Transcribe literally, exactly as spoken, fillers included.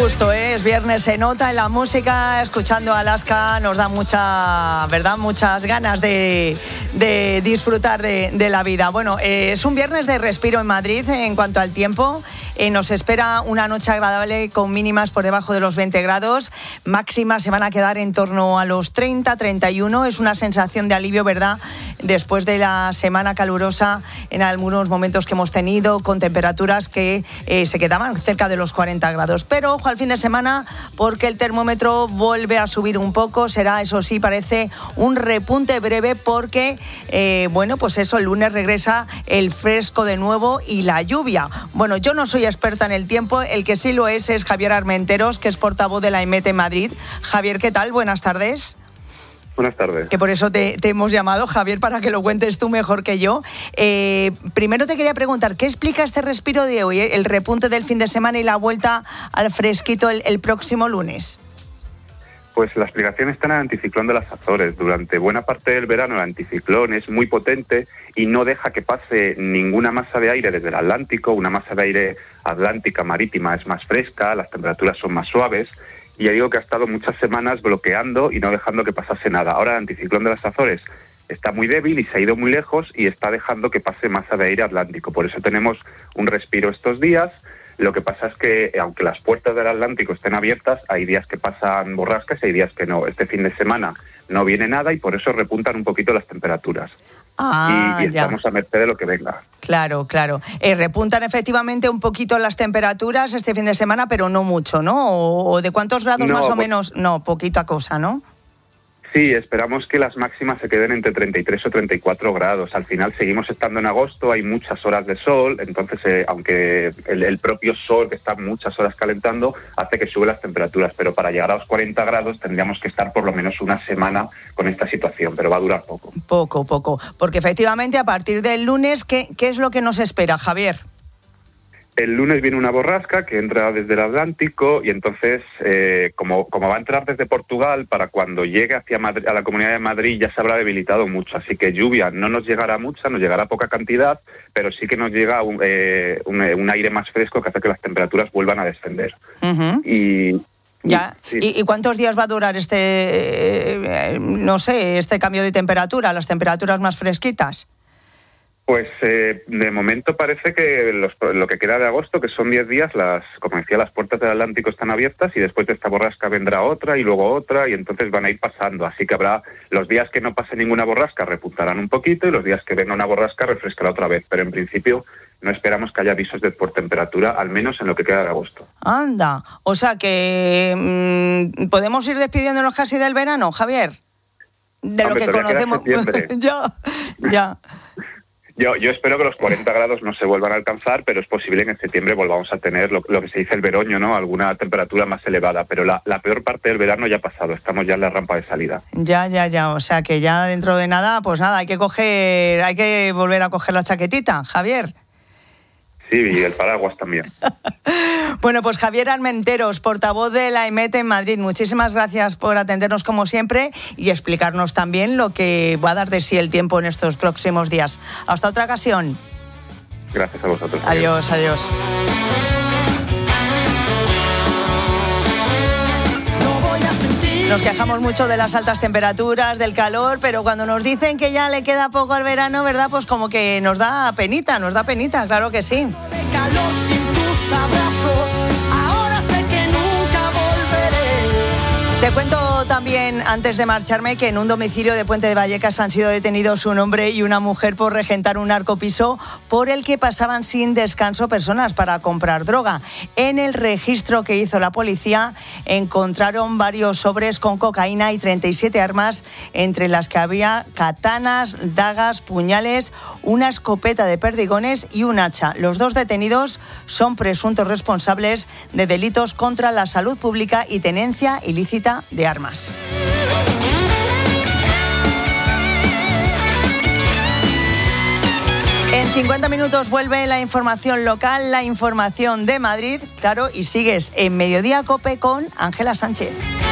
gusto, ¿eh? Es viernes, se nota en la música, escuchando a Alaska nos da mucha, ¿verdad? Muchas ganas de, de disfrutar de, de la vida. Bueno, eh, es un viernes de respiro en Madrid en cuanto al tiempo. Eh, nos espera una noche agradable con mínimas por debajo de los veinte grados. Máximas se van a quedar en torno a los treinta, treinta y uno. Es una sensación de alivio, ¿verdad? Después de la semana calurosa en algunos momentos que hemos tenido, con temperaturas que eh, se quedaban cerca de los cuarenta grados. Pero ojo al fin de semana, porque el termómetro vuelve a subir un poco. Será, eso sí, parece un repunte breve, porque, eh, bueno, pues eso, el lunes regresa el fresco de nuevo y la lluvia. Bueno, yo no soy experta en el tiempo, el que sí lo es es Javier Armenteros, que es portavoz de la EMET en Madrid. Javier, ¿qué tal? Buenas tardes. Buenas tardes. Que por eso te, te hemos llamado, Javier, para que lo cuentes tú mejor que yo. Eh, primero te quería preguntar, ¿qué explica este respiro de hoy, el repunte del fin de semana y la vuelta al fresquito el, el próximo lunes? Pues la explicación está en el anticiclón de las Azores. Durante buena parte del verano el anticiclón es muy potente y no deja que pase ninguna masa de aire desde el Atlántico. Una masa de aire atlántica marítima es más fresca, las temperaturas son más suaves. Y ya digo que ha estado muchas semanas bloqueando y no dejando que pasase nada. Ahora el anticiclón de las Azores está muy débil y se ha ido muy lejos y está dejando que pase masa de aire atlántico. Por eso tenemos un respiro estos días. Lo que pasa es que, aunque las puertas del Atlántico estén abiertas, hay días que pasan borrascas y hay días que no. Este fin de semana no viene nada y por eso repuntan un poquito las temperaturas. Ah, y, y estamos ya. a merced de lo que venga. Claro, claro. Eh, repuntan efectivamente un poquito las temperaturas este fin de semana, pero no mucho, ¿no? ¿O, o de cuántos grados no, más o pues, menos? No, poquita cosa, ¿no? Sí, esperamos que las máximas se queden entre treinta y tres o treinta y cuatro grados. Al final seguimos estando en agosto, hay muchas horas de sol, entonces eh, aunque el, el propio sol, que está muchas horas calentando, hace que sube las temperaturas, pero para llegar a los cuarenta grados tendríamos que estar por lo menos una semana con esta situación, pero va a durar poco. Poco, poco, porque efectivamente a partir del lunes, ¿qué, qué es lo que nos espera, Javier? El lunes viene una borrasca que entra desde el Atlántico y entonces, eh, como, como va a entrar desde Portugal, para cuando llegue hacia Madrid, a la Comunidad de Madrid ya se habrá debilitado mucho. Así que lluvia no nos llegará mucha, nos llegará poca cantidad, pero sí que nos llega un, eh, un, un aire más fresco que hace que las temperaturas vuelvan a descender. Uh-huh. Y... Ya. Sí. ¿Y, ¿Y cuántos días va a durar este, eh, no sé, este cambio de temperatura, las temperaturas más fresquitas? Pues eh, de momento parece que los, lo que queda de agosto, que son diez días, las, como decía, las puertas del Atlántico están abiertas y después de esta borrasca vendrá otra y luego otra y entonces van a ir pasando. Así que habrá los días que no pase ninguna borrasca repuntarán un poquito y los días que venga una borrasca refrescará otra vez. Pero en principio no esperamos que haya avisos de por temperatura, al menos en lo que queda de agosto. Anda, o sea que mmm, podemos ir despidiéndonos casi del verano, Javier. De Hombre, lo que conocemos. ya, ya. Yo, yo espero que los cuarenta grados no se vuelvan a alcanzar, pero es posible que en septiembre volvamos a tener lo, lo que se dice el veroño, ¿no? Alguna temperatura más elevada, pero la, la peor parte del verano ya ha pasado, estamos ya en la rampa de salida. Ya, ya, ya, o sea que ya dentro de nada, pues nada, hay que coger, hay que volver a coger la chaquetita, Javier. Sí, y el paraguas también. Bueno, pues Javier Armenteros, portavoz de la EMET en Madrid, muchísimas gracias por atendernos como siempre y explicarnos también lo que va a dar de sí el tiempo en estos próximos días. Hasta otra ocasión. Gracias a vosotros. Adiós, adiós. Nos quejamos mucho de las altas temperaturas, del calor, pero cuando nos dicen que ya le queda poco al verano, ¿verdad? Pues como que nos da penita, nos da penita, claro que sí. Calor sin tus abrazos, ahora sé que nunca volveré. Te cuento también, antes de marcharme, que en un domicilio de Puente de Vallecas han sido detenidos un hombre y una mujer por regentar un narcopiso por el que pasaban sin descanso personas para comprar droga. En el registro que hizo la policía encontraron varios sobres con cocaína y treinta y siete armas, entre las que había katanas, dagas, puñales, una escopeta de perdigones y un hacha. Los dos detenidos son presuntos responsables de delitos contra la salud pública y tenencia ilícita de armas. En cincuenta minutos vuelve la información local, la información de Madrid, claro, y sigues en Mediodía Cope con Ángela Sánchez.